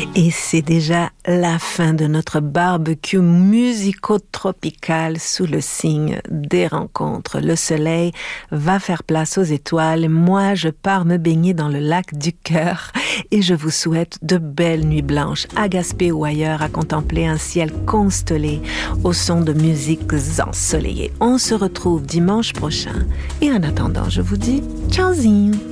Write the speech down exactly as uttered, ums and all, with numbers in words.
Et c'est déjà la fin de notre barbecue musico-tropical sous le signe des rencontres. Le soleil va faire place aux étoiles. Moi, je pars me baigner dans le lac du cœur et je vous souhaite de belles nuits blanches à Gaspé ou ailleurs à contempler un ciel constellé au son de musiques ensoleillées. On se retrouve dimanche prochain et en attendant, je vous dis ciao zine.